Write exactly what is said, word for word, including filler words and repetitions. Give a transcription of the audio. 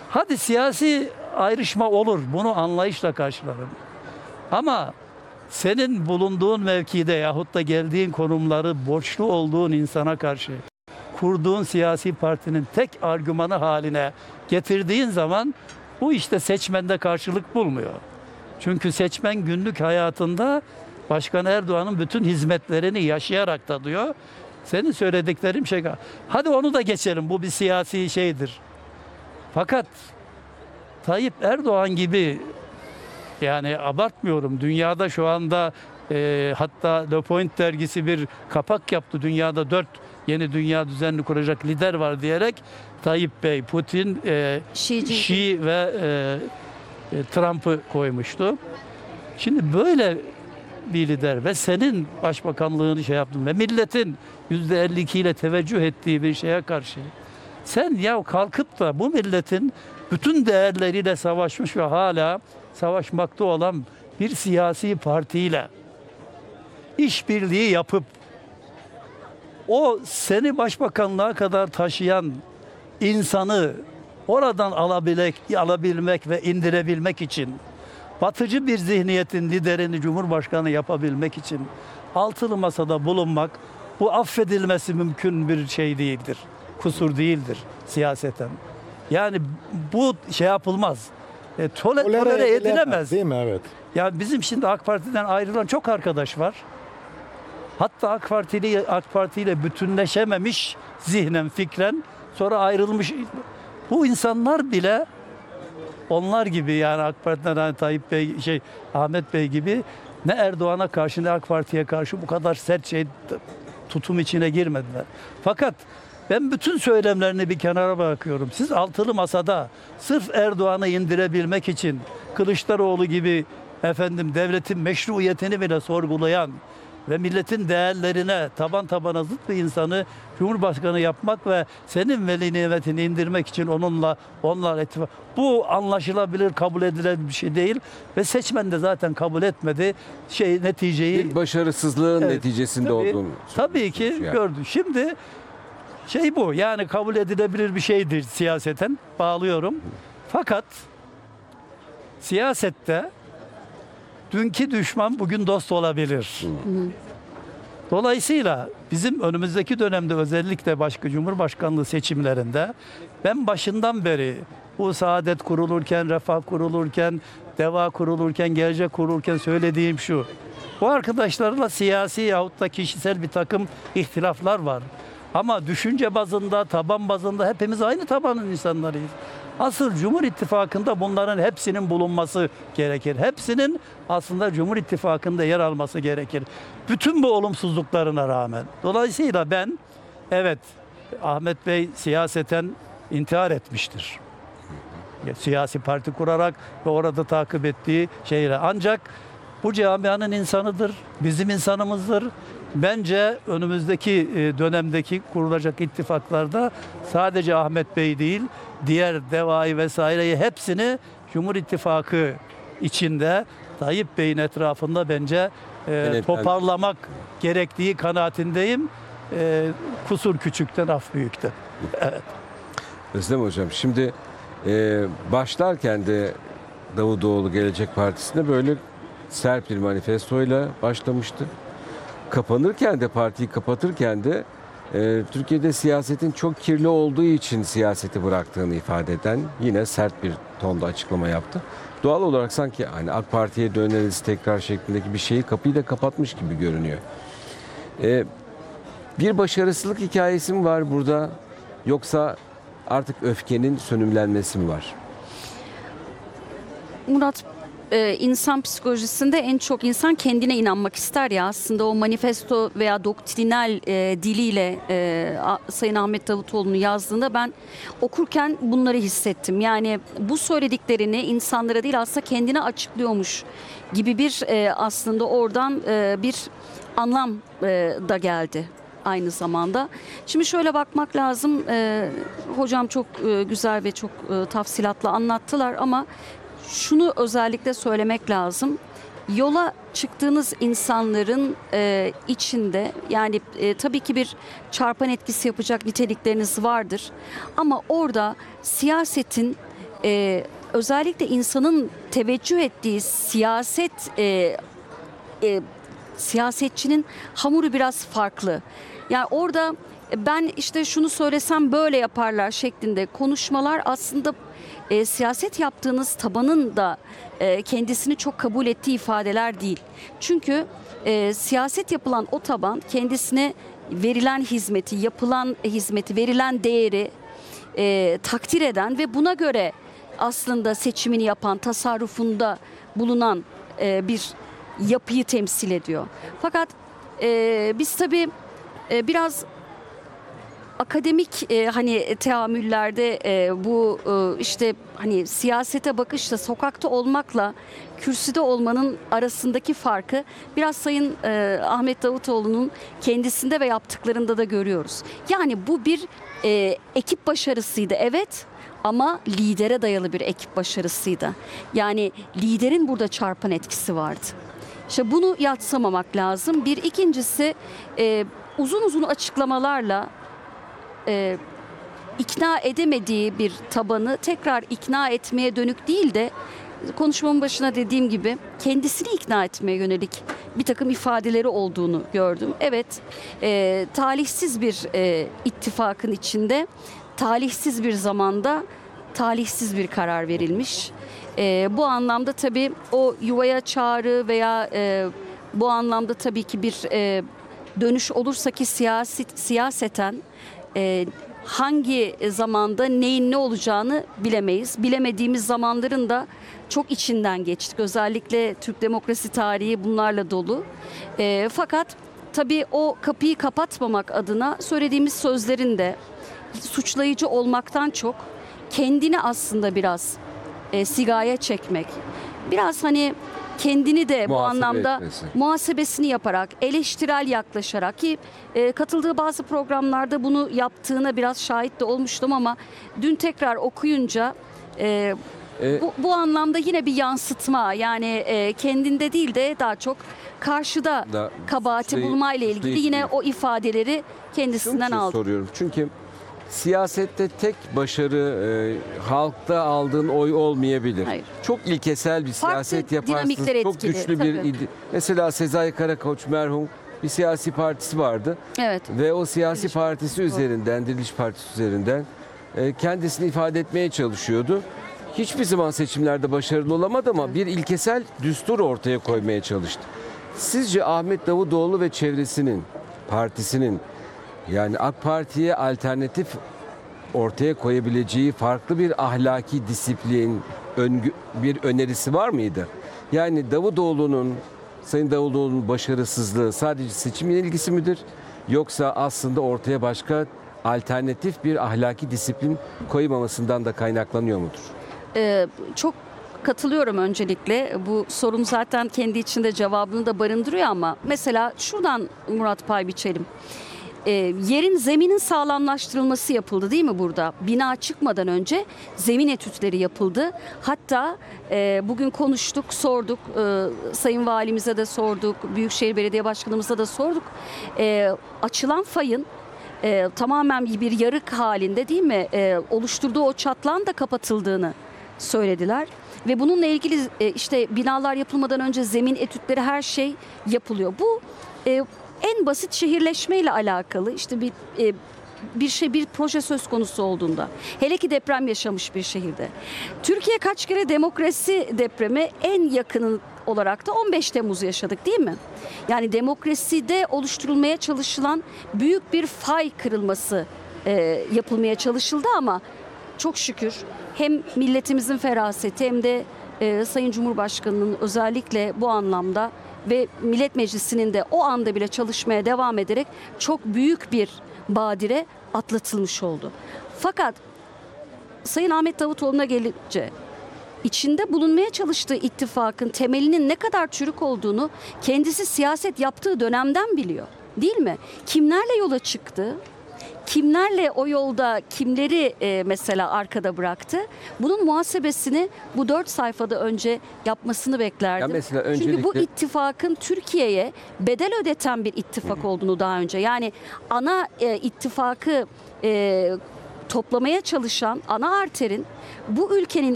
Hadi siyasi ayrışma olur. Bunu anlayışla karşılarım. Ama senin bulunduğun mevkide yahut da geldiğin konumları borçlu olduğun insana karşı kurduğun siyasi partinin tek argümanı haline getirdiğin zaman bu işte seçmende karşılık bulmuyor. Çünkü seçmen günlük hayatında Başkan Erdoğan'ın bütün hizmetlerini yaşayarak tadıyor. Senin söylediklerim şey. Hadi onu da geçelim. Bu bir siyasi şeydir. Fakat Tayyip Erdoğan gibi, yani abartmıyorum, dünyada şu anda e, hatta Le Point dergisi bir kapak yaptı. Dünyada dört yeni dünya düzenini kuracak lider var diyerek Tayyip Bey, Putin, e, Şii ve e, e, Trump'ı koymuştu. Şimdi böyle bir lider ve senin başbakanlığını şey yaptın ve milletin yüzde elli iki ile teveccüh ettiği bir şeye karşı sen ya kalkıp da bu milletin bütün değerleriyle savaşmış ve hala savaşmakta olan bir siyasi partiyle işbirliği yapıp o seni başbakanlığa kadar taşıyan insanı oradan alabilmek, alabilmek ve indirebilmek için, batıcı bir zihniyetin liderini Cumhurbaşkanı yapabilmek için altılı masada bulunmak, bu affedilmesi mümkün bir şey değildir. Kusur değildir siyaseten. Yani bu şey yapılmaz. E, tole, tolere, tolere edilemez. Değil mi? Evet. Ya bizim şimdi AK Parti'den ayrılan çok arkadaş var. Hatta AK Partili AK Parti ile bütünleşememiş zihnen, fikren, sonra ayrılmış. Bu insanlar bile onlar gibi, yani AK Parti'den hani Tayyip Bey, şey Ahmet Bey gibi ne Erdoğan'a karşı ne AK Parti'ye karşı bu kadar sert şey tutum içine girmediler. Fakat ben bütün söylemlerini bir kenara bırakıyorum. Siz altılı masada sırf Erdoğan'ı indirebilmek için Kılıçdaroğlu gibi efendim devletin meşruiyetini bile sorgulayan ve milletin değerlerine taban tabana zıt bir insanı Cumhurbaşkanı yapmak ve senin veli nimetini indirmek için onunla onlar ittifak. Bu anlaşılabilir, kabul edilebilir bir şey değil ve seçmen de zaten kabul etmedi. Şey neticeyi bir başarısızlığın evet, neticesinde tabii, olduğunu tabii ki yani. gördü. Şimdi şey bu, yani kabul edilebilir bir şeydir siyaseten, bağlıyorum. Fakat siyasette dünkü düşman bugün dost olabilir. Dolayısıyla bizim önümüzdeki dönemde özellikle başka Cumhurbaşkanlığı seçimlerinde ben başından beri bu Saadet kurulurken, Refah kurulurken, Deva kurulurken, Gelecek kurulurken söylediğim şu. Bu arkadaşlarla siyasi yahut da kişisel bir takım ihtilaflar var. Ama düşünce bazında, taban bazında hepimiz aynı tabanın insanlarıyız. Asıl Cumhur İttifakı'nda bunların hepsinin bulunması gerekir. Hepsinin aslında Cumhur İttifakı'nda yer alması gerekir. Bütün bu olumsuzluklarına rağmen. Dolayısıyla ben, evet, Ahmet Bey siyaseten intihar etmiştir. Siyasi parti kurarak ve orada takip ettiği şeyle. Ancak bu camianın insanıdır, bizim insanımızdır. Bence önümüzdeki dönemdeki kurulacak ittifaklarda sadece Ahmet Bey değil, diğer Deva'yı vesaireyi hepsini Cumhur İttifakı içinde Tayyip Bey'in etrafında bence e, toparlamak gerektiği kanaatindeyim. E, kusur küçükten, af büyükten. Evet. Özlem Hocam, şimdi e, başlarken de Davutoğlu Gelecek Partisi'nde böyle sert bir manifestoyla başlamıştı. Kapanırken de, partiyi kapatırken de e, Türkiye'de siyasetin çok kirli olduğu için siyaseti bıraktığını ifade eden yine sert bir tonda açıklama yaptı. Doğal olarak sanki hani AK Parti'ye döneriz tekrar şeklindeki bir şeyi, kapıyı da kapatmış gibi görünüyor. E, bir başarısızlık hikayesi mi var burada, yoksa artık öfkenin sönümlenmesi mi var? Murat, Ee, insan psikolojisinde en çok insan kendine inanmak ister ya, aslında o manifesto veya doktrinal e, diliyle e, A, Sayın Ahmet Davutoğlu'nu yazdığında ben okurken bunları hissettim. Yani bu söylediklerini insanlara değil aslında kendine açıklıyormuş gibi bir e, aslında oradan e, bir anlam e, da geldi aynı zamanda. Şimdi şöyle bakmak lazım, e, hocam çok e, güzel ve çok e, tafsilatla anlattılar ama şunu özellikle söylemek lazım. Yola çıktığınız insanların e, içinde yani e, tabii ki bir çarpan etkisi yapacak nitelikleriniz vardır. Ama orada siyasetin e, özellikle insanın teveccüh ettiği siyaset e, e, siyasetçinin hamuru biraz farklı. Yani orada ben işte şunu söylesem böyle yaparlar şeklinde konuşmalar aslında e, siyaset yaptığınız tabanın da e, kendisini çok kabul ettiği ifadeler değil. Çünkü e, siyaset yapılan o taban kendisine verilen hizmeti, yapılan hizmeti, verilen değeri e, takdir eden ve buna göre aslında seçimini yapan, tasarrufunda bulunan e, bir yapıyı temsil ediyor. Fakat e, biz tabii e, biraz akademik e, hani teamüllerde e, bu e, işte hani siyasete bakışla sokakta olmakla kürsüde olmanın arasındaki farkı biraz Sayın e, Ahmet Davutoğlu'nun kendisinde ve yaptıklarında da görüyoruz. Yani bu bir e, ekip başarısıydı, evet, ama lidere dayalı bir ekip başarısıydı. Yani liderin burada çarpan etkisi vardı. İşte bunu yadsımamak lazım. Bir ikincisi e, uzun uzun açıklamalarla e, ikna edemediği bir tabanı tekrar ikna etmeye dönük değil de konuşmamın başına dediğim gibi kendisini ikna etmeye yönelik bir takım ifadeleri olduğunu gördüm. Evet, e, talihsiz bir e, ittifakın içinde talihsiz bir zamanda talihsiz bir karar verilmiş. E, bu anlamda tabii o yuvaya çağrı veya e, bu anlamda tabii ki bir e, dönüş olursa ki siyaset, siyaseten e, hangi zamanda neyin ne olacağını bilemeyiz. Bilemediğimiz zamanların da çok içinden geçtik. Özellikle Türk demokrasi tarihi bunlarla dolu. E, fakat tabii o kapıyı kapatmamak adına söylediğimiz sözlerin de suçlayıcı olmaktan çok kendini aslında biraz e, sigaya çekmek, biraz hani kendini de bu Muhasebe anlamda etmesi. muhasebesini yaparak, eleştirel yaklaşarak ki e, katıldığı bazı programlarda bunu yaptığına biraz şahit de olmuştum ama dün tekrar okuyunca e, E, bu, bu anlamda yine bir yansıtma, yani e, kendinde değil de daha çok karşıda Da- kabahati suçlayı- bulmayla ilgili suçlayıcı yine değil. o ifadeleri kendisinden Şunun için aldı. soruyorum. Çünkü siyasette tek başarı e, halkta aldığın oy olmayabilir. Hayır. Çok ilkesel bir Farklı siyaset yaparsınız. dinamikler Çok etkili, güçlü bir tabii. ide- mesela Sezai Karakoç merhum bir siyasi partisi vardı. Evet. Ve o siyasi Diriliş partisi Partisi, doğru. üzerinden, Diriliş Partisi üzerinden e, kendisini ifade etmeye çalışıyordu. Hiçbir zaman seçimlerde başarılı olamadı ama bir ilkesel düstur ortaya koymaya çalıştı. Sizce Ahmet Davutoğlu ve çevresinin, partisinin, yani AK Parti'ye alternatif ortaya koyabileceği farklı bir ahlaki disiplin, öngü- bir önerisi var mıydı? Yani Davutoğlu'nun, Sayın Davutoğlu'nun başarısızlığı sadece seçim ilgisi midir? Yoksa aslında ortaya başka alternatif bir ahlaki disiplin koymamasından da kaynaklanıyor mudur? Ee, çok katılıyorum öncelikle. Bu sorun zaten kendi içinde cevabını da barındırıyor ama mesela şuradan Murat pay biçelim. Ee, yerin, zeminin sağlamlaştırılması yapıldı değil mi burada? Bina çıkmadan önce zemin etütleri yapıldı. Hatta e, bugün konuştuk, sorduk. E, Sayın Valimize de sorduk. Büyükşehir Belediye Başkanımıza da sorduk. E, açılan fayın e, tamamen bir yarık halinde değil mi? E, oluşturduğu o çatlağın da kapatıldığını söylediler. Ve bununla ilgili e, işte binalar yapılmadan önce zemin etütleri, her şey yapılıyor. Bu e, en basit şehirleşmeyle alakalı işte bir e, bir şey, bir proje söz konusu olduğunda, hele ki deprem yaşamış bir şehirde. Türkiye kaç kere demokrasi depremi, en yakını olarak da on beş Temmuz yaşadık değil mi? Yani demokraside oluşturulmaya çalışılan büyük bir fay kırılması e, yapılmaya çalışıldı ama çok şükür hem milletimizin feraseti hem de e, Sayın Cumhurbaşkanı'nın özellikle bu anlamda ve Millet Meclisi'nin de o anda bile çalışmaya devam ederek çok büyük bir badire atlatılmış oldu. Fakat Sayın Ahmet Davutoğlu'na gelince içinde bulunmaya çalıştığı ittifakın temelinin ne kadar çürük olduğunu kendisi siyaset yaptığı dönemden biliyor. Değil mi? Kimlerle yola çıktı? Kimlerle o yolda kimleri e, mesela arkada bıraktı? Bunun muhasebesini bu dört sayfada önce yapmasını beklerdim. Ya mesela Çünkü bu öncelikle- ittifakın Türkiye'ye bedel ödeten bir ittifak olduğunu daha önce. Yani ana e, ittifakı e, toplamaya çalışan ana arterin bu ülkenin